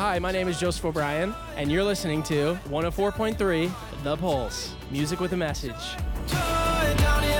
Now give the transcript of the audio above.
Hi, my name is Joseph O'Brien, and you're listening to 104.3 The Pulse, music with a message.